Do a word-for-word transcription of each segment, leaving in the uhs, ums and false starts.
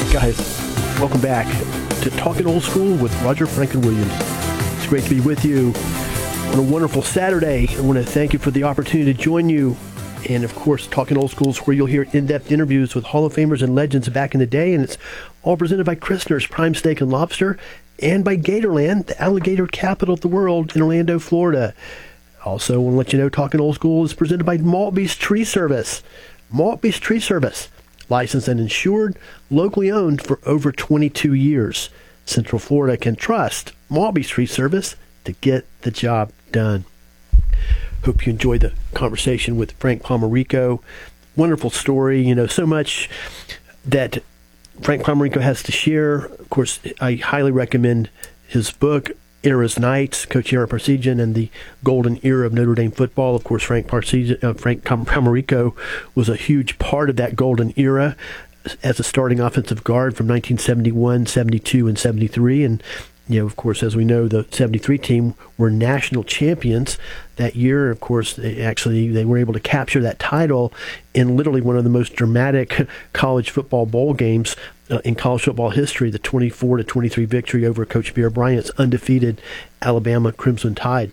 Guys, welcome back to Talking Old School with Roger Franklin Williams. It's great to be with you on a wonderful Saturday. I want to thank you for the opportunity to join you. And, of course, Talking Old School is where you'll hear in-depth interviews with Hall of Famers and legends back in the day. And it's all presented by Christner's Prime Steak and Lobster and by Gatorland, the alligator capital of the world in Orlando, Florida. Also, I want to let you know Talking Old School is presented by Maltby's Tree Service. Maltby's Tree Service. Licensed and insured, locally owned for over twenty-two years. Central Florida can trust Maltby's Tree Service to get the job done. Hope you enjoyed the conversation with Frank Pomarico. Wonderful story, you know, so much that Frank Pomarico has to share. Of course, I highly recommend his book, Era's Knights, Coach Ara Parseghian and the Golden Era of Notre Dame Football. Of course, Frank Parseghian, uh, Frank Pomarico was a huge part of that golden era as a starting offensive guard from nineteen seventy-one, seventy-two, and seventy-three. And, you know, of course, as we know, the seventy-three team were national champions that year. Of course, they actually they were able to capture that title in literally one of the most dramatic college football bowl games Uh, in college football history, the twenty-four to twenty-three victory over Coach Bear Bryant's undefeated Alabama Crimson Tide.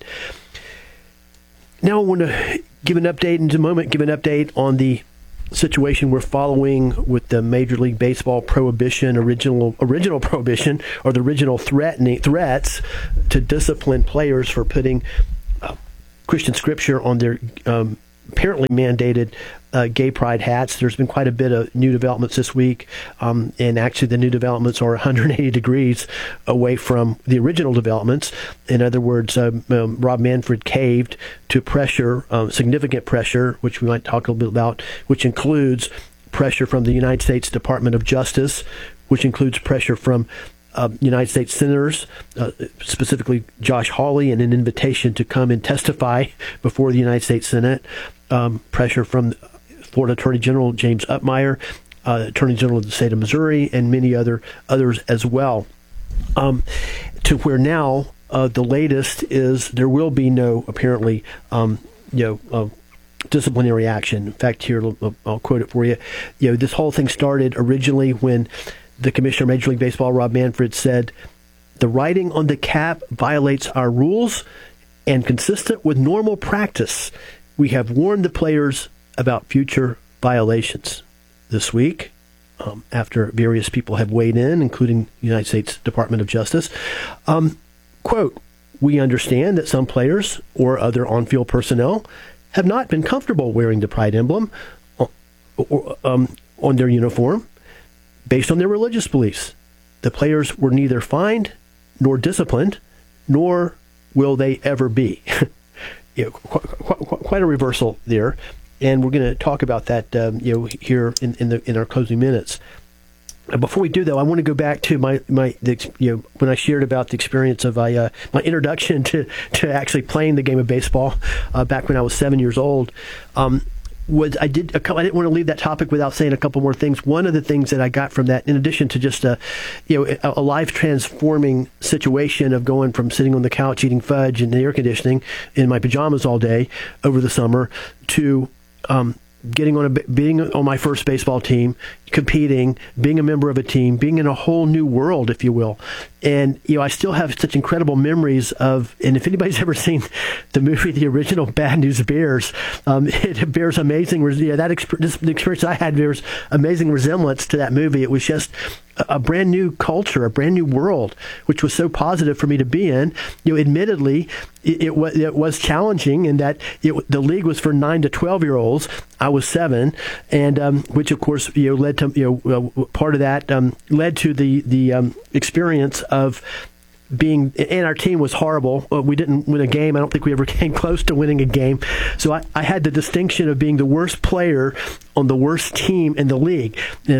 Now I want to give an update in a moment, give an update on the situation we're following with the Major League Baseball prohibition, original original prohibition, or the original threatening threats to discipline players for putting uh, Christian scripture on their um, apparently mandated uh, gay pride hats. There's been quite a bit of new developments this week, um, and actually the new developments are one hundred eighty degrees away from the original developments. In other words, um, um, Rob Manfred caved to pressure, um, significant pressure, which we might talk a little bit about, which includes pressure from the United States Department of Justice, which includes pressure from Uh, United States senators, uh, specifically Josh Hawley, and an invitation to come and testify before the United States Senate. Um, pressure from Florida Attorney General James Upmeyer, uh, Attorney General of the state of Missouri, and many other others as well. Um, to where now uh, the latest is there will be no apparently um, you know. Uh, disciplinary action. In fact, here I'll, I'll quote it for you. You know, this whole thing started originally when the Commissioner of Major League Baseball, Rob Manfred, said, "The writing on the cap violates our rules, and consistent with normal practice, we have warned the players about future violations." This week, um, after various people have weighed in, including the United States Department of Justice, um, quote, "We understand that some players or other on-field personnel have not been comfortable wearing the pride emblem or, or, um, on their uniform based on their religious beliefs. The players were neither fined nor disciplined, nor will they ever be." you know, qu- qu- qu- quite a reversal there, and we're going to talk about that um, you know, here in, in, the, in our closing minutes. Uh, before we do, though, I want to go back to my my the, you know when I shared about the experience of I, uh, my introduction to, to actually playing the game of baseball uh, back when I was seven years old. Um, Was I did a couple, I didn't want to leave that topic without saying a couple more things. One of the things that I got from that, in addition to just a, you know, a, a life transforming situation of going from sitting on the couch eating fudge in the air conditioning in my pajamas all day over the summer to um, getting on a being on my first baseball team, competing, being a member of a team, being in a whole new world, if you will. And, you know, I still have such incredible memories of, and if anybody's ever seen the movie, the original Bad News Bears, um, it bears amazing, yeah, that exp- the experience I had bears amazing resemblance to that movie. It was just a brand new culture, a brand new world, which was so positive for me to be in. You know, admittedly, it, it was it was challenging in that it, the league was for nine to twelve year olds. I was seven, and um, which of course you know led to you know uh, part of that um, led to the the um, experience of being, and our team was horrible. We didn't win a game. I don't think we ever came close to winning a game. So I, I had the distinction of being the worst player on the worst team in the league.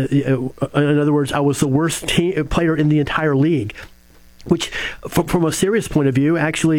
In other words, I was the worst team player in the entire league. Which, from a serious point of view, actually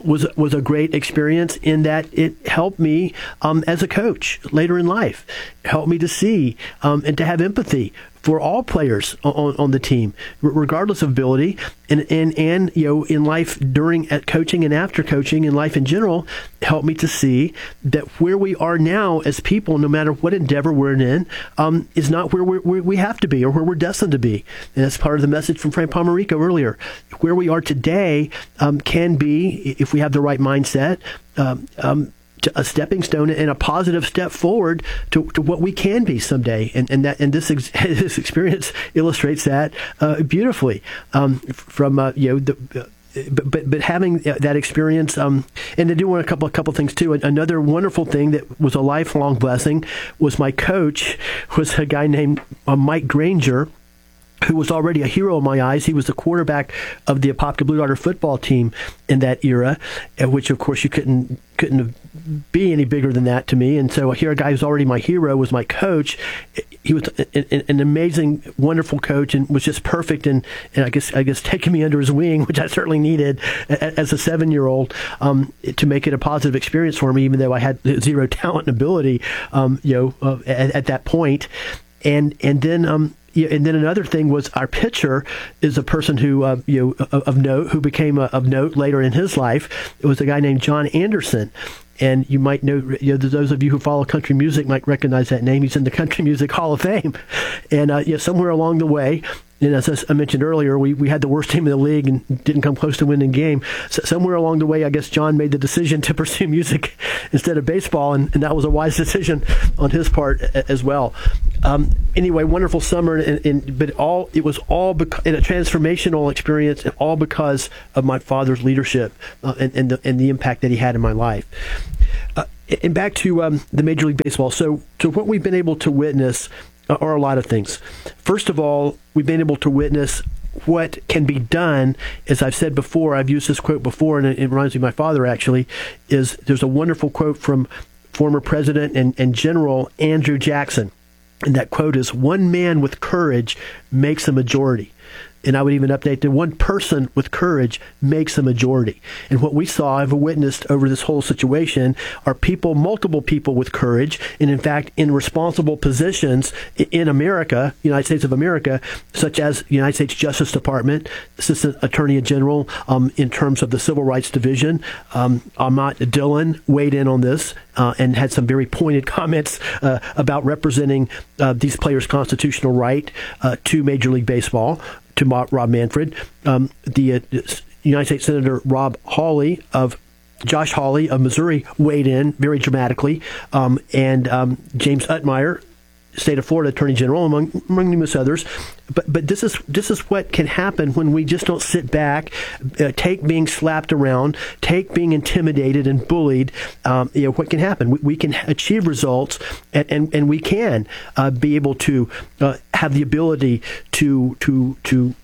was was a great experience in that it helped me um, as a coach later in life, helped me to see um, and to have empathy for all players on, on the team, regardless of ability, and, and, and you know, in life during at coaching and after coaching, in life in general, helped me to see that where we are now as people, no matter what endeavor we're in, um, is not where we're, where we have to be or where we're destined to be. And that's part of the message from Frank Pomerico earlier. Where we are today um, can be, if we have the right mindset, um, um, a stepping stone and a positive step forward to, to what we can be someday, and and that and this ex- this experience illustrates that uh, beautifully. Um, from uh, you know the. Uh, But, but but having that experience, um, and to do want a couple a couple things too. Another wonderful thing that was a lifelong blessing was my coach was a guy named uh, Mike Granger, who was already a hero in my eyes. He was the quarterback of the Apopka Blue Darter football team in that era, which of course you couldn't couldn't be any bigger than that to me. And so here, a guy who's already my hero was my coach. He was an, an amazing, wonderful coach, and was just perfect. And, and I guess I guess taking me under his wing, which I certainly needed as a seven-year-old, um, to make it a positive experience for me, even though I had zero talent and ability, um, you know, uh, at, at that point. And and then. Um, Yeah, and then another thing was our pitcher is a person who, uh, you know, of, of note, who became a, of note later in his life. It was a guy named John Anderson. And you might know, you know, those of you who follow country music might recognize that name. He's in the Country Music Hall of Fame. And, uh, you know, somewhere along the way, and as I mentioned earlier, we, we had the worst team in the league and didn't come close to winning a game. So somewhere along the way, I guess John made the decision to pursue music instead of baseball, and, and that was a wise decision on his part as well. Um, anyway, wonderful summer, and, and, but all it was all beca- in a transformational experience, and all because of my father's leadership uh, and, and, the, and the impact that he had in my life. Uh, and back to um, the Major League Baseball. So, so what we've been able to witness are a lot of things. First of all, we've been able to witness what can be done. As I've said before, I've used this quote before, and it, it reminds me of my father, actually, is there's a wonderful quote from former President and, and General Andrew Jackson. And that quote is, "One man with courage makes a majority." And I would even update that one person with courage makes a majority. And what we saw, I've witnessed over this whole situation, are people, multiple people with courage, and in fact, in responsible positions in America, United States of America, such as the United States Justice Department, Assistant Attorney General, um, in terms of the Civil Rights Division. Um, Ahmad Dillon weighed in on this uh, and had some very pointed comments uh, about representing uh, these players' constitutional right uh, to Major League Baseball, to Rob Manfred. Um, the uh, United States Senator Rob Hawley of Josh Hawley of Missouri weighed in very dramatically, um, and um, James Utmeyer, State of Florida Attorney General, among among numerous others. But but this is this is what can happen when we just don't sit back, uh, take being slapped around, take being intimidated and bullied. Um, you know what can happen? We, we can achieve results, and and, and we can uh, be able to uh, have the ability to to to.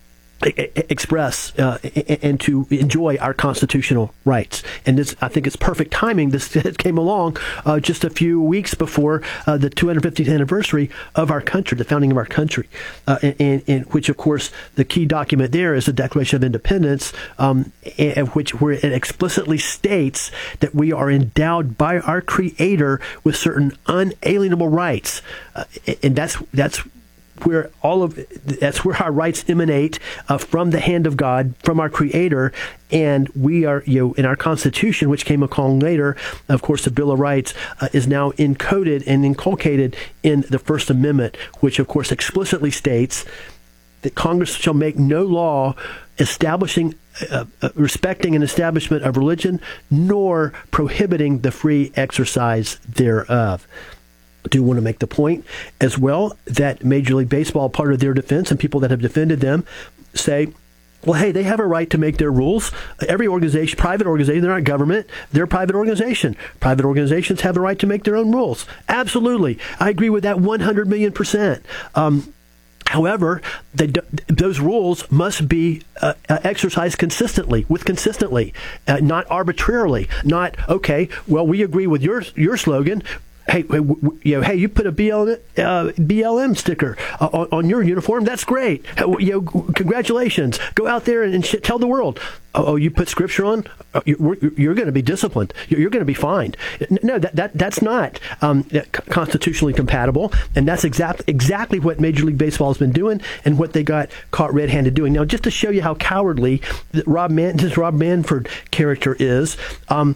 express uh, and to enjoy our constitutional rights. And this, I think it's perfect timing. This came along uh, just a few weeks before uh, the two hundred fiftieth anniversary of our country, the founding of our country, uh, and, and, and which, of course, the key document there is the Declaration of Independence, um, and which where it explicitly states that we are endowed by our Creator with certain unalienable rights, uh, and that's that's. where all of that's where our rights emanate uh, from the hand of God, from our Creator, and we are, you know, in our Constitution, which came along later, of course, the Bill of Rights uh, is now encoded and inculcated in the First Amendment, which, of course, explicitly states that Congress shall make no law establishing, uh, uh, respecting an establishment of religion, nor prohibiting the free exercise thereof. I do want to make the point as well that Major League Baseball, part of their defense, and people that have defended them say, well, hey, they have a right to make their rules. Every organization, private organization, they're not government, they're a private organization. Private organizations have the right to make their own rules. Absolutely. I agree with that one hundred million percent. Um, However, they do, those rules must be uh, exercised consistently, with consistently, uh, not arbitrarily. Not, okay, well, we agree with your your slogan. hey, you know, hey, you put a B L M, uh, B L M sticker uh, on, on your uniform. That's great. You know, congratulations. Go out there and, and sh- tell the world. Oh, you put scripture on, you're, you're going to be disciplined. You're going to be fined. No, that, that that's not um, constitutionally compatible, and that's exactly exactly what Major League Baseball has been doing, and what they got caught red-handed doing. Now, just to show you how cowardly Rob Man- this Rob Manfred character is. Um,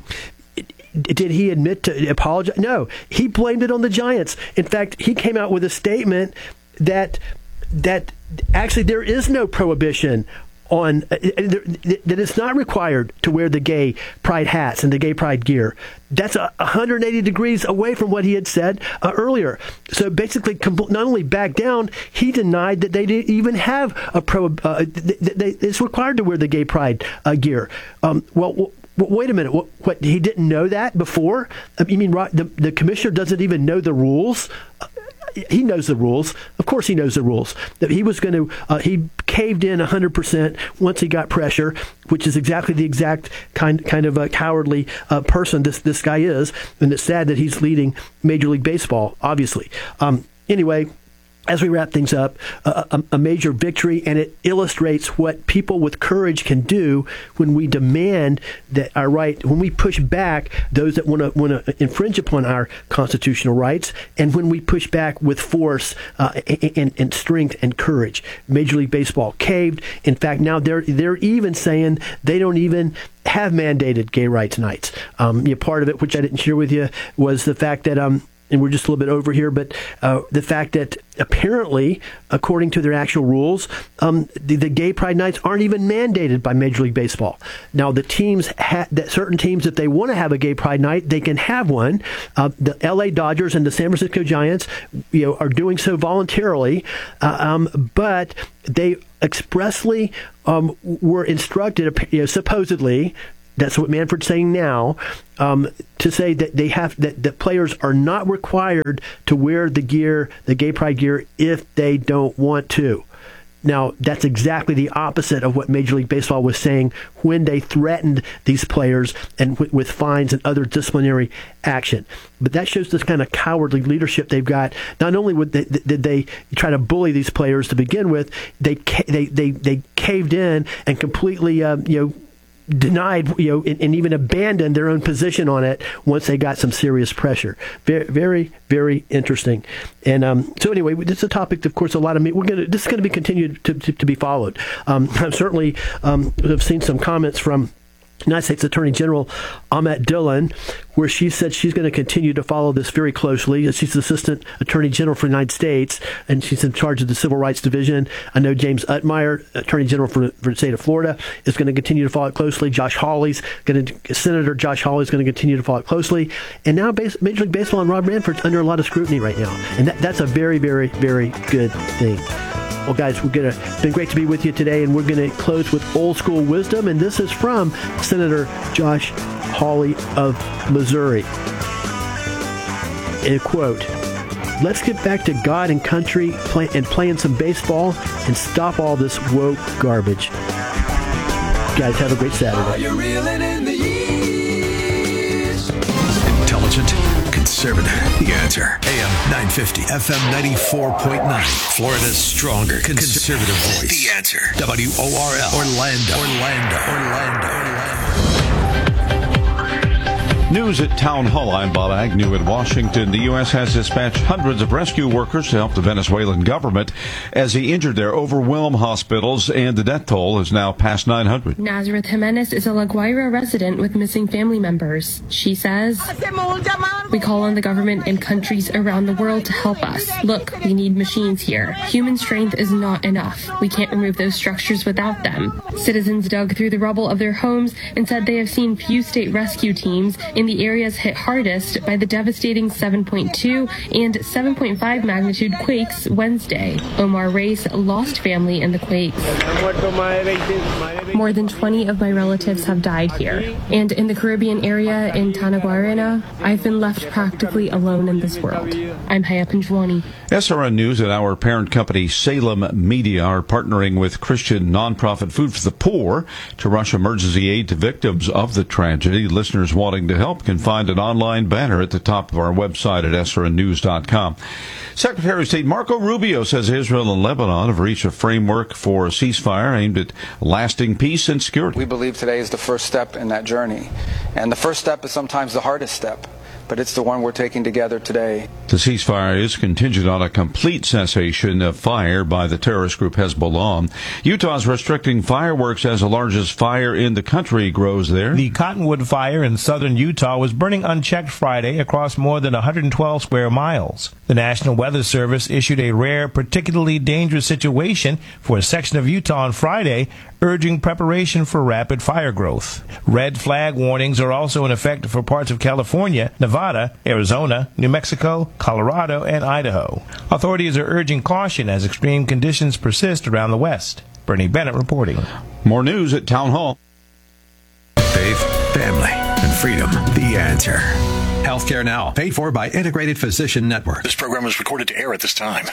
Did he admit to apologize? No, he blamed it on the Giants. In fact, he came out with a statement that that actually there is no prohibition on uh, that it's not required to wear the gay pride hats and the gay pride gear. That's a one hundred eighty degrees away from what he had said uh, earlier. So basically, not only backed down, he denied that they didn't even have a pro. Uh, they, they, it's required to wear the gay pride uh, gear. Um, well. well Wait a minute. What, what? He didn't know that before? You mean the the commissioner doesn't even know the rules? Uh, he knows the rules. Of course, he knows the rules. That he was going to. Uh, he caved in one hundred percent once he got pressure, which is exactly the exact kind kind of a cowardly uh, person this this guy is, and it's sad that he's leading Major League Baseball. Obviously. Um, anyway. As we wrap things up, a, a, a major victory, and it illustrates what people with courage can do when we demand that our right, when we push back those that want to want to infringe upon our constitutional rights, and when we push back with force uh, and, and strength and courage. Major League Baseball caved. In fact, now they're they're even saying they don't even have mandated gay rights nights. Um, you know, part of it, which I didn't share with you, was the fact that um. and we're just a little bit over here, but uh, the fact that apparently, according to their actual rules, um, the, the gay pride nights aren't even mandated by Major League Baseball. Now, the teams, ha- that certain teams, if they want to have a gay pride night, they can have one. Uh, the L A Dodgers and the San Francisco Giants, you know, are doing so voluntarily, uh, um, but they expressly um, were instructed, you know, supposedly. That's what Manfred's saying now, um, to say that they have that, that players are not required to wear the gear, the gay pride gear, if they don't want to. Now, that's exactly the opposite of what Major League Baseball was saying when they threatened these players and w- with fines and other disciplinary action. But that shows this kind of cowardly leadership they've got. Not only would they, did they try to bully these players to begin with, they ca- they they they caved in and completely, um, you know. denied, you know, and, and even abandoned their own position on it once they got some serious pressure. Very, very, very interesting. And um, so, anyway, this is a topic, of course, a lot of me. We're gonna. This is going to be continued to, to, to be followed. Um, I've certainly um, have seen some comments from United States Attorney General Ahmet Dillon, where she said she's going to continue to follow this very closely. She's the Assistant Attorney General for the United States, and she's in charge of the Civil Rights Division. I know James Utmeyer, Attorney General for, for the state of Florida, is going to continue to follow it closely. Josh Hawley's going to, Senator Josh Hawley is going to continue to follow it closely. And now base, Major League Baseball and Rob Manfred's under a lot of scrutiny right now. And that, that's a very, very, very good thing. Well, guys, we're gonna. It's been great to be with you today, and we're going to close with old school wisdom, and this is from Senator Josh Hawley of Missouri. A quote: "Let's get back to God and country play, and playing some baseball and stop all this woke garbage." Guys, have a great Saturday. Are you reeling in the years? Intelligent, conservative. The Answer. A M nine fifty, F M ninety-four point nine. Florida's stronger conservative voice. The Answer. W O R L. Orlando. Orlando. Orlando. Orlando. News at Town Hall. I'm Bob Agnew in Washington. The U S has dispatched hundreds of rescue workers to help the Venezuelan government as he injured their overwhelmed hospitals, and the death toll is now past nine hundred. Nazareth Jimenez is a La Guaira resident with missing family members. She says, "We call on the government and countries around the world to help us. Look, we need machines here. Human strength is not enough. We can't remove those structures without them." Citizens dug through the rubble of their homes and said they have seen few state rescue teams in the areas hit hardest by the devastating seven point two and seven point five magnitude quakes Wednesday. Omar Race lost family in the quakes. "More than twenty of my relatives have died here. And in the Caribbean area in Tanaguarena, I've been left practically alone in this world." I'm Haya Pinjwani. S R N News and our parent company Salem Media are partnering with Christian nonprofit Food for the Poor to rush emergency aid to victims of the tragedy. Listeners wanting to help help, you can find an online banner at the top of our website at S R N news dot com. Secretary of State Marco Rubio says Israel and Lebanon have reached a framework for a ceasefire aimed at lasting peace and security. We believe today is the first step in that journey. And the first step is sometimes the hardest step, but it's the one we're taking together today. The ceasefire is contingent on a complete cessation of fire by the terrorist group Hezbollah. Utah's restricting fireworks as the largest fire in the country grows there. The Cottonwood Fire in southern Utah was burning unchecked Friday across more than one hundred twelve square miles. The National Weather Service issued a rare, particularly dangerous situation for a section of Utah on Friday, urging preparation for rapid fire growth. Red flag warnings are also in effect for parts of California, Nevada, Arizona, New Mexico, Colorado, and Idaho. Authorities are urging caution as extreme conditions persist around the West. Bernie Bennett reporting. More news at Town Hall. Faith, family, and freedom. The answer. Healthcare Now, paid for by Integrated Physician Network. This program is recorded to air at this time.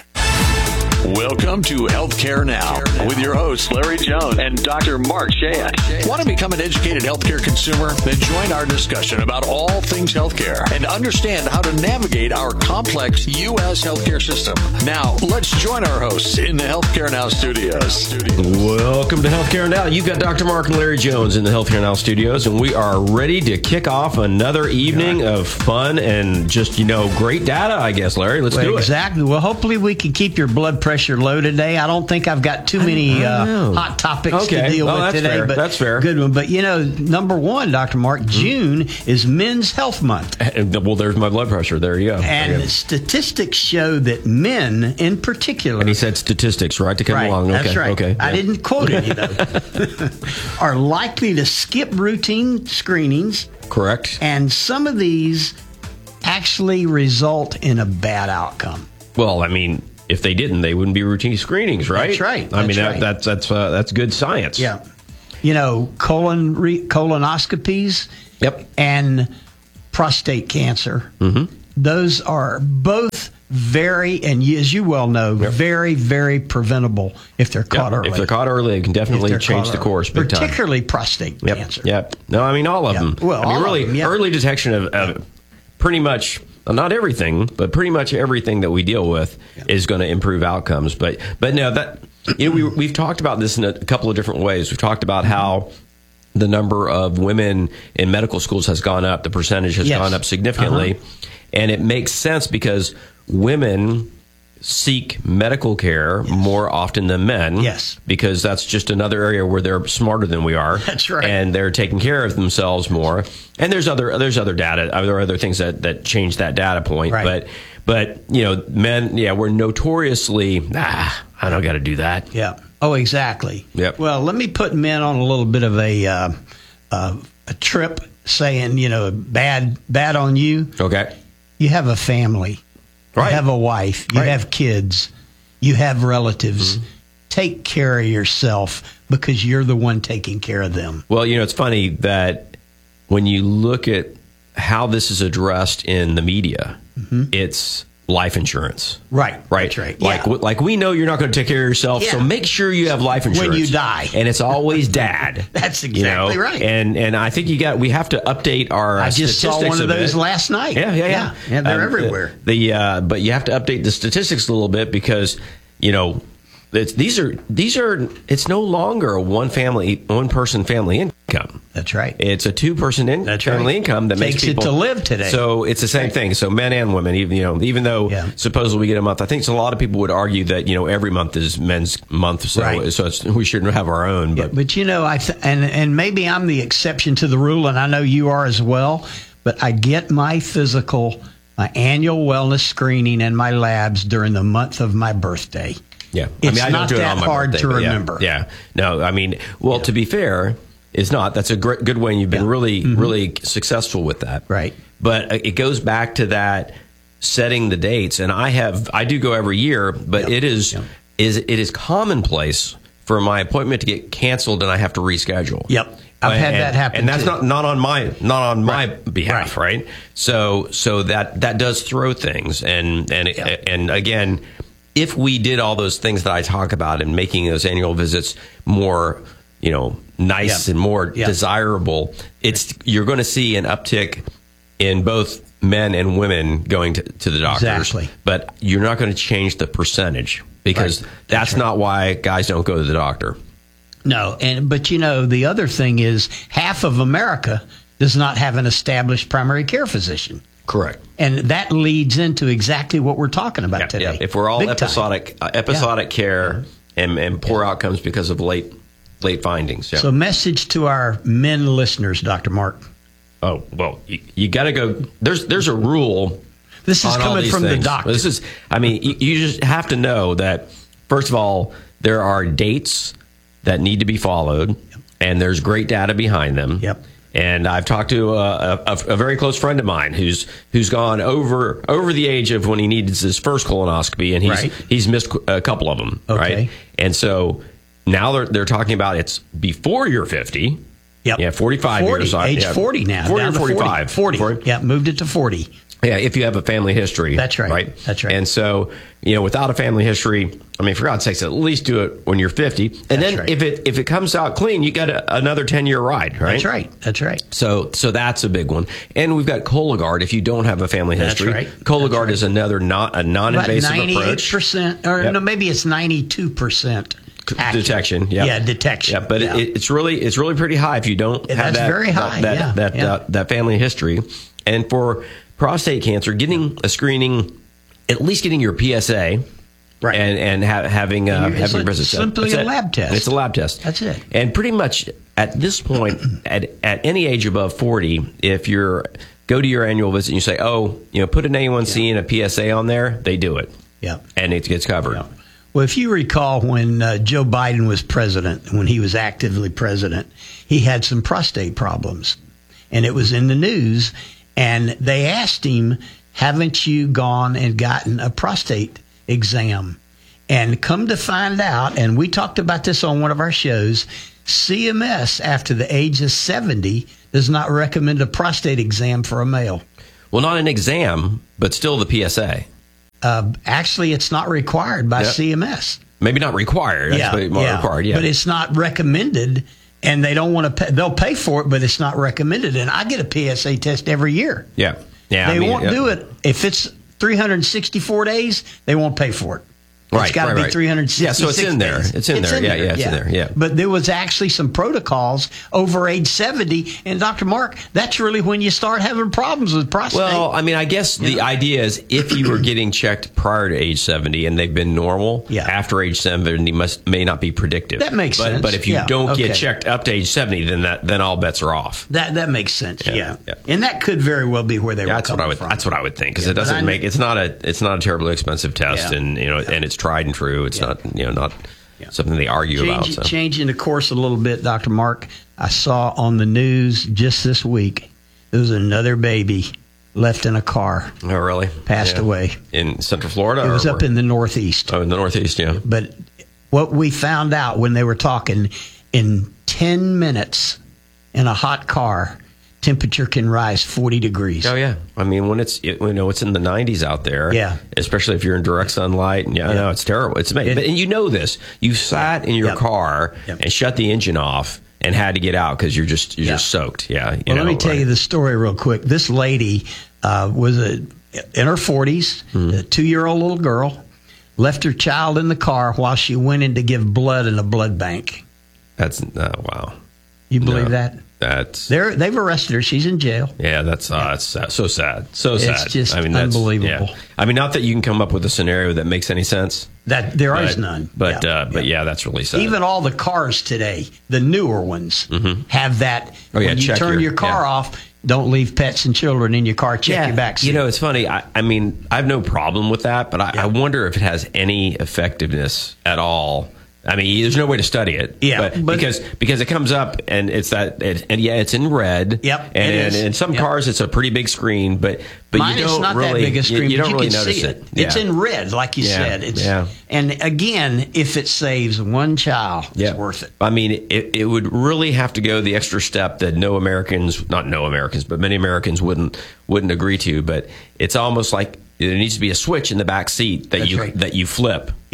Welcome to Healthcare Now with your hosts, Larry Jones and Doctor Mark Shayat. Want to become an educated healthcare consumer? Then join our discussion about all things healthcare and understand how to navigate our complex U S healthcare system. Now, let's join our hosts in the Healthcare Now studios. Welcome to Healthcare Now. You've got Doctor Mark and Larry Jones in the Healthcare Now studios, and we are ready to kick off another evening of fun and just, you know, great data, I guess, Larry. Let's well, do it. Exactly. Well, hopefully we can keep your blood pressure low today. I don't think I've got too many uh, hot topics okay. to deal well, with that's today. Fair. But that's fair. Good one. But, you know, number one, Doctor Mark, mm-hmm. June is Men's Health Month. Well, there's my blood pressure. There you go. And you go. Statistics show that men in particular. And he said statistics, right, to come right, along. Okay. That's right. Okay. I yeah. didn't quote any, though. Are likely to skip routine screenings. Correct. And some of these actually result in a bad outcome. Well, I mean, if they didn't, they wouldn't be routine screenings, right? That's right. I That's mean, that, right. that's that's uh, that's good science. Yeah. You know, colon re, colonoscopies. Yep. And prostate cancer. Mm-hmm. Those are both very, and as you well know, yep. very, very preventable if they're caught yep. early. If they're caught early, it can definitely change the course big time. Particularly prostate yep. cancer. Yep. No, I mean, all of yep. them. Well, I mean, all really, of them, yep. early detection of, of pretty much, well, not everything, but pretty much everything that we deal with yep. is going to improve outcomes. But, but no, that, you know, we, we've talked about this in a couple of different ways. We've talked about mm-hmm. how the number of women in medical schools has gone up. The percentage has yes. gone up significantly. Uh-huh. And it makes sense because women seek medical care yes. more often than men. Yes. Because that's just another area where they're smarter than we are. That's right. And they're taking care of themselves more. And there's other there's other data. There are other things that, that change that data point. Right. But but you know, men, yeah, we're notoriously ah, I don't got to do that. Yeah. Oh, exactly. Yep. Well, let me put men on a little bit of a uh, uh, a trip, saying, you know, bad bad on you. Okay. You have a family. Right. You have a wife. You right. have kids. You have relatives. Mm-hmm. Take care of yourself because you're the one taking care of them. Well, you know, it's funny that when you look at how this is addressed in the media, mm-hmm. it's life insurance. Right. Right. That's right. Like, yeah. like we know you're not going to take care of yourself, yeah. so make sure you have life insurance. When you die. And it's always dad. That's exactly you know? right. And and I think you got we have to update our I just saw one of those last night. Yeah, yeah, yeah. Yeah, yeah they're um, everywhere. The, the uh, but you have to update the statistics a little bit because, you know, it's, these are these are it's no longer a one family one person family income. That's right. It's a two person in, That's family right. income that Takes makes people it to live today. So it's the same right. thing. So men and women, even you know, even though yeah. supposedly we get a month, I think a lot of people would argue that you know every month is men's month, so right. so it's, we shouldn't have our own. But yeah, but you know, I th- and and maybe I'm the exception to the rule, and I know you are as well. But I get my physical, my annual wellness screening, and my labs during the month of my birthday. Yeah, it's I mean, I not don't do it that on my hard birthday, to yeah, remember. Yeah, no, I mean, well, yeah. to be fair, it's not. That's a great, good way. And you've been yeah. really, mm-hmm. really successful with that, right? But it goes back to that setting the dates, and I have, I do go every year, but yep. it is, yep. is it is commonplace for my appointment to get canceled, and I have to reschedule. Yep. I've and, had that happen, and that's too. not not on my not on right. my behalf, right. right? So so that that does throw things, and and yep. and again, if we did all those things that I talk about and making those annual visits more, you know, nice yep. and more yep. desirable, it's you're going to see an uptick in both men and women going to, to the doctors. Exactly. But you're not going to change the percentage because Right. that's, That's right. not why guys don't go to the doctor. No, and but you know, the other thing is half of America does not have an established primary care physician. Correct. And that leads into exactly what we're talking about Yeah, today. yeah. If we're all Big time. episodic uh, episodic care and, and poor outcomes because of late late findings. Yeah. So, message to our men listeners, Doctor Mark. Oh, well, you, you got to go. There's there's a rule. This is on all coming these from the things. doctor. This is, I mean, you, you just have to know that, first of all, there are dates that need to be followed, and there's great data behind them. Yep. And I've talked to a, a, a very close friend of mine who's who's gone over over the age of when he needs his first colonoscopy, and he's Right. he's missed a couple of them. Okay. Right. And so now they're they're talking about it's before you're fifty. Yep. Yeah, forty-five forty, years. age yeah, forty now. forty down or to forty-five. forty. forty. Yeah, moved it to forty. Yeah, if you have a family history. That's right. Right? That's right. And so, you know, without a family history, I mean, for God's sakes, at least do it when you're fifty. And That's then right. if it if it comes out clean, you got a, another ten-year ride, right? That's right. That's right. So so that's a big one. And we've got Cologuard if you don't have a family That's history. right. Cologuard That's right. is another not a About non-invasive ninety-eight approach. percent, or Yep. no, maybe it's ninety-two percent. Accurate. Detection, yeah, Yeah, detection. yeah. But Yeah. It, it's really it's really pretty high if you don't Yeah, have that's that very high, that yeah, that yeah. Uh, that family history. And for prostate cancer, getting a screening, at least getting your P S A, Right. and and ha- having uh, And you're- it's having a- breast simply That's a it. lab test. It's a lab test. That's it. And pretty much at this point, at at any age above forty, if you're go to your annual visit and you say, oh, you know, put an A one C and a P S A on there, they do it. Yeah. And it gets covered. Yeah. Well, if you recall when uh, Joe Biden was president, when he was actively president, he had some prostate problems. And it was in the news. And they asked him, haven't you gone and gotten a prostate exam? And come to find out, and we talked about this on one of our shows, C M S, after the age of seventy, does not recommend a prostate exam for a male. Well, not an exam, but still the P S A. Uh, actually, it's not required by Yep. C M S. Maybe not required. That's Yeah, more yeah. required. Yeah. But it's not recommended, and they don't want to pay. They'll pay for it, but it's not recommended. And I get a P S A test every year. yeah. Yeah. they I mean, won't yeah. do it if it's three hundred sixty-four days. They won't pay for it. Right, It's got to right, be right. three hundred sixty-six Yeah, so it's in there. days. It's in there. Yeah, yeah, it's in there. Yeah. But there was actually some protocols over age seventy. And Doctor Mark, that's really when you start having problems with prostate. Well, I mean, I guess the idea is if you were getting checked prior to age seventy and they've been normal, Yeah. after age seventy must may not be predictive. That makes but, sense. But if you Yeah, don't okay. get checked up to age seventy, then that then all bets are off. that that makes sense. Yeah. Yeah, yeah. And that could very well be where they Yeah, were that's what coming I would. from. That's what I would think because Yeah, it but doesn't I- make. It's not a. It's not a terribly expensive test, Yeah. and you know, and it's tried and true. It's Yeah. not. You know, not Yeah. something they argue about. Change, So. Changing the course a little bit, Doctor Mark, I saw on the news just this week there was another baby left in a car, Oh, really? passed Yeah. away. In Central Florida? It was or up where? in the Northeast. Oh, in the Northeast, yeah. But what we found out when they were talking, in ten minutes in a hot car, temperature can rise forty degrees. Oh yeah, I mean when it's it, you know it's in the nineties out there. Yeah. especially if you're in direct sunlight. And yeah, I Yeah. know it's terrible. It's amazing. It- But, and you know this. You sat in your Yep. car Yep. and shut the engine off and had to get out because you're just you're Yeah. just soaked. Yeah. You Well, know, let me tell right. you the story real quick. This lady uh, was a, in her forties, Hmm. a two-year-old little girl, left her child in the car while she went in to give blood in a blood bank. That's uh, wow. You believe No. that? That's They're, they've arrested her. She's in jail. yeah. That's uh, it's uh, so sad. So It's sad. just I mean, that's, unbelievable. yeah. I mean, not that you can come up with a scenario that makes any sense. That there is but, none. But Yeah. uh, but yeah, that's really sad. Even all the cars today, the newer ones, have that. Oh, yeah, when you check turn your- your, car yeah. off, don't leave pets and children in your car. Check your back seat. You know, it's funny. I, I mean, I have no problem with that, but I, Yeah. I wonder if it has any effectiveness at all. I mean, there's no way to study it. Yeah, but, but- because because it comes up and it's that, it, and yeah, it's in red. Yep, and, it and is. in some Yep. cars it's a pretty big screen, but but Mine you don't is not really that big a screen, you, you but don't you really can notice see it. it. It's Yeah. in red, like you Yeah, said. It's, yeah. And again, if it saves one child, Yeah. it's worth it. I mean, it, it would really have to go the extra step that no Americans, not no Americans, but many Americans wouldn't wouldn't agree to. But it's almost like there needs to be a switch in the back seat that That's you right. that you flip. Yep.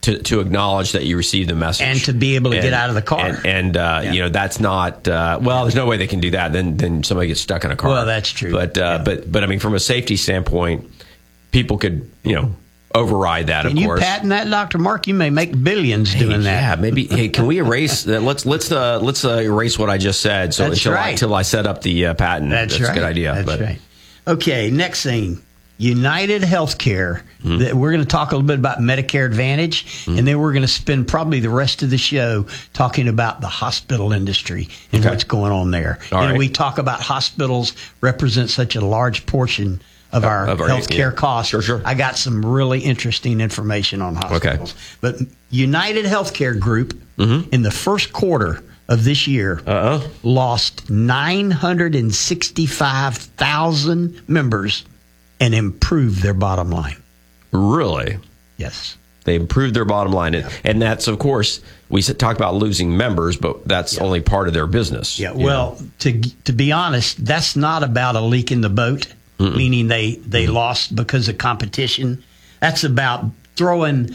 to, to acknowledge that you received the message. And to be able to and, get out of the car. And, and uh, Yeah. you know, that's not, uh, well, there's no way they can do that. Then then somebody gets stuck in a car. Well, that's true. But, uh, but, but I mean, from a safety standpoint, people could, you know, override that, Can of you course. patent that, Doctor Mark? You may make billions doing that. Yeah, maybe. Hey, can we erase that? Let's let's uh, let's uh, erase what I just said. So That's until I, right. until I set up the uh, patent, That's, that's right. a good idea. That's but, right. Okay, next thing. United Healthcare. Mm-hmm. That We're going to talk a little bit about Medicare Advantage, Mm-hmm. and then we're going to spend probably the rest of the show talking about the hospital industry and Okay. what's going on there. All and right. we talk about hospitals represent such a large portion of our, of our- healthcare yeah. costs. Sure, sure. I got some really interesting information on hospitals. But United Healthcare Group Mm-hmm. in the first quarter of this year Uh-uh. lost nine hundred sixty-five thousand members and improved their bottom line. Really? Yes. They improved their bottom line. And, and that's, of course, we s- talked about losing members, but that's only part of their business. Yeah. you Well, know? to to be honest, that's not about a leak in the boat, Mm-mm. meaning they, they lost because of competition. That's about throwing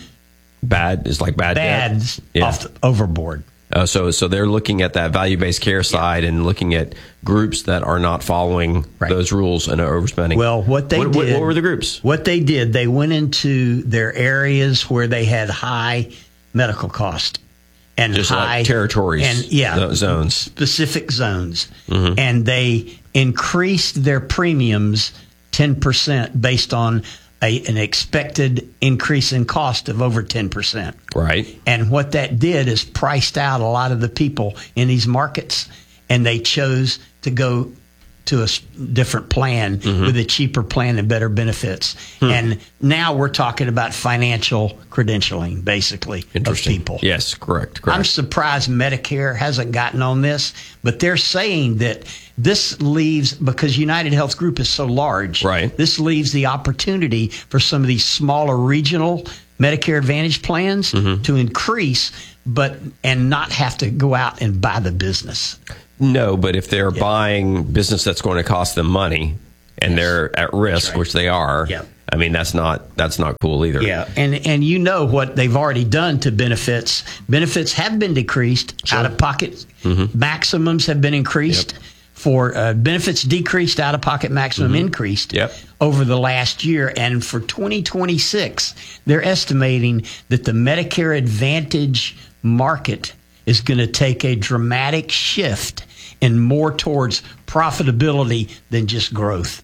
bad is like bad debt. bads Yeah. off the, overboard. Uh, so, so they're looking at that value-based care side and looking at groups that are not following Right. those rules and are overspending. Well, what they what, did, what, what were the groups? What they did, they went into their areas where they had high medical cost and Just like high territories, and yeah, zo- zones. specific zones, Mhm. and they increased their premiums ten percent based on a, an expected increase in cost of over ten percent. Right. And what that did is priced out a lot of the people in these markets, and they chose to go to a s- different plan Mhm. with a cheaper plan and better benefits. And now we're talking about financial credentialing, basically, of Interesting. people. Yes, correct. Correct. I'm surprised Medicare hasn't gotten on this, but they're saying that this leaves, because United Health Group is so large, Right. this leaves the opportunity for some of these smaller regional Medicare Advantage plans Mm-hmm. to increase, but and not have to go out and buy the business. No, but if they're buying business that's going to cost them money and they're at risk, right. which they are, Yep. I mean that's not that's not cool either. Yeah, and and you know what they've already done to benefits. Benefits have been decreased. Out of pocket Mm-hmm. maximums have been increased. For uh, benefits decreased, out of pocket maximum increased Mm-hmm. Yep. over the last year. And for twenty twenty-six, they're estimating that the Medicare Advantage market is going to take a dramatic shift and more towards profitability than just growth.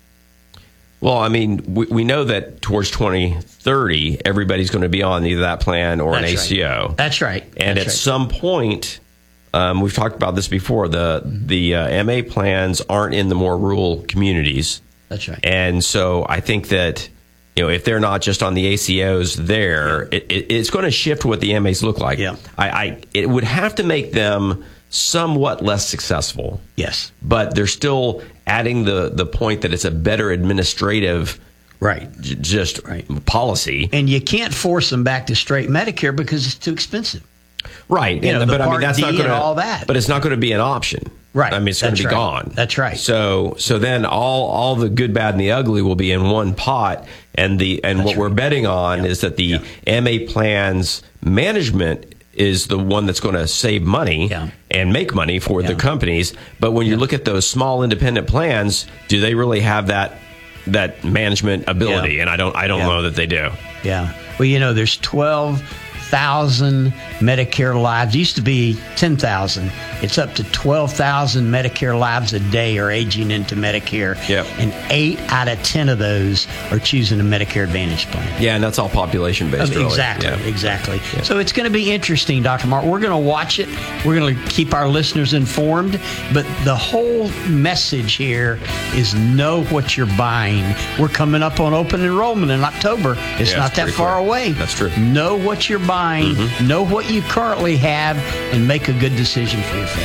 Well, I mean, we, we know that towards twenty thirty, everybody's going to be on either that plan or an That's A right. C O. That's right. And That's at right. some point, um, we've talked about this before. The the uh, M A plans aren't in the more rural communities. That's right. And so I think that, you know, if they're not just on the A C Os there, it, it, it's going to shift what the M As look like. Yeah. I, I it would have to make them somewhat less successful. Yes. But they're still adding the the point that it's a better administrative Right. j- just Right. policy. And you can't force them back to straight Medicare because it's too expensive. Right. You And- know, the but I mean Part that's D not and going to all that. But it's not going to be an option. Right. I mean it's going to That's be right. gone. That's right. So so then all all the good, bad, and the ugly will be in one pot, and the and That's what we're right. betting on is that the Yeah. M A plans management is the one that's going to save money Yeah. and make money for the Yeah. companies. But when you look at those small independent plans, do they really have that that management ability? Yeah. And I don't I don't Yeah. know that they do. Yeah. Well, you know, there's twelve thousand Medicare lives. It used to be ten thousand. It's up to twelve thousand Medicare lives a day are aging into Medicare. Yep. And eight out of ten of those are choosing a Medicare Advantage plan. Yeah, and that's all population based. really. Exactly, Yeah. exactly. So it's going to be interesting, Doctor Mark. We're going to watch it. We're going to keep our listeners informed. But the whole message here is know what you're buying. We're coming up on open enrollment in October. It's Yeah, not it's that pretty far quick. away. That's true. Know what you're buying, Mm-hmm. know what you currently have, and make a good decision for your family.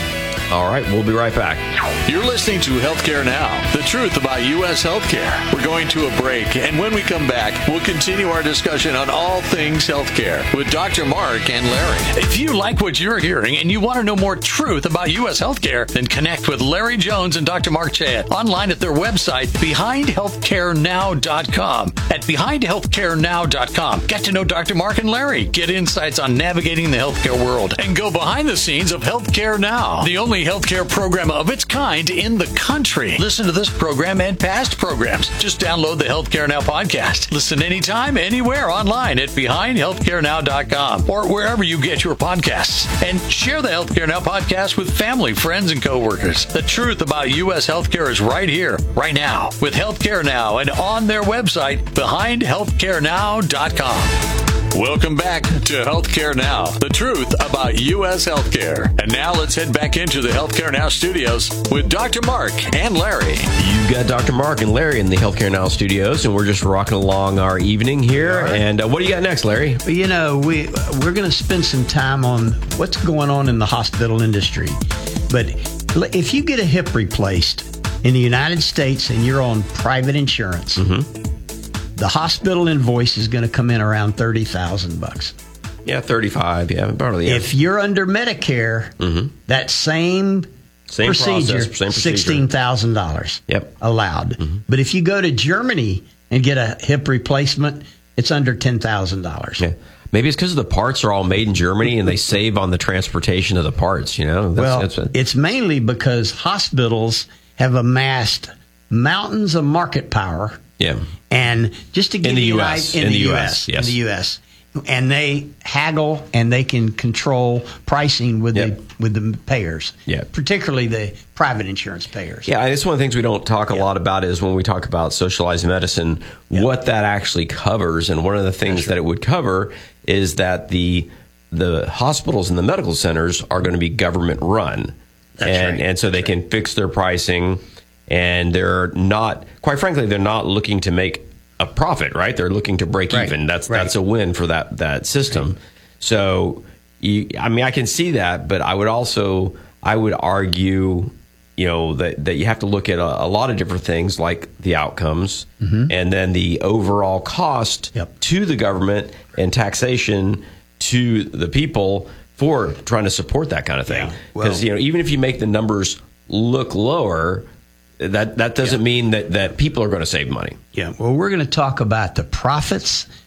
All right, we'll be right back. You're listening to Healthcare Now, the truth about U S healthcare. We're going to a break, and when we come back, we'll continue our discussion on all things healthcare with Doctor Mark and Larry. If you like what you're hearing and you want to know more truth about U S healthcare, then connect with Larry Jones and Doctor Mark Chayat online at their website, behind healthcare now dot com. At behind healthcare now dot com, get to know Doctor Mark and Larry, get insights on navigating the healthcare world, and go behind the scenes of Healthcare Now, the only healthcare program of its kind in the country. Listen to this program and past programs. Just download the Healthcare Now podcast. Listen anytime, anywhere online at behind healthcare now dot com or wherever you get your podcasts. And share the Healthcare Now podcast with family, friends, and coworkers. The truth about U S healthcare is right here, right now, with Healthcare Now and on their website, behind healthcare now dot com. Welcome back to Healthcare Now, the truth about U S healthcare. And now let's head back into the Healthcare Now studios with Doctor Mark and Larry. You got Doctor Mark and Larry in the Healthcare Now studios, and we're just rocking along our evening here. Right. And uh, what do you got next, Larry? Well, you know, we, we're going to spend some time on what's going on in the hospital industry. But if you get a hip replaced in the United States and you're on private insurance, mm-hmm. the hospital invoice is going to come in around thirty thousand bucks. Yeah, thirty-five. Yeah, probably. Yeah. If you're under Medicare, mm-hmm. that same, same procedure, process, same procedure. sixteen thousand dollars yep. allowed. Mm-hmm. But if you go to Germany and get a hip replacement, it's under ten thousand dollars. Yeah. Maybe it's because the parts are all made in Germany and they save on the transportation of the parts, you know? That's, well, that's a- it's mainly because hospitals have amassed mountains of market power. Yeah. And just to give in the you U an S idea, in, in the the U U S, S, yes. in the U S, and they haggle and they can control pricing with yep. the with the payers, yeah, particularly the private insurance payers. Yeah, it's one of the things we don't talk a yeah. lot about is when we talk about socialized medicine, yep. what that actually covers. And one of the things that it would cover is that the the hospitals and the medical centers are going to be government run, That's and right. and so That's they right. can fix their pricing. And they're not, quite frankly, they're not looking to make a profit, right? They're looking to break right. even. That's right. that's a win for that that system. Right. So, you, I mean, I can see that, but I would also, I would argue, you know, that, that you have to look at a, a lot of different things like the outcomes mm-hmm. and then the overall cost yep. to the government and taxation to the people for trying to support that kind of thing. Because, yeah. well, you know, even if you make the numbers look lower, That that doesn't yeah. mean that, that people are going to save money. Yeah. Well, we're going to talk about the profits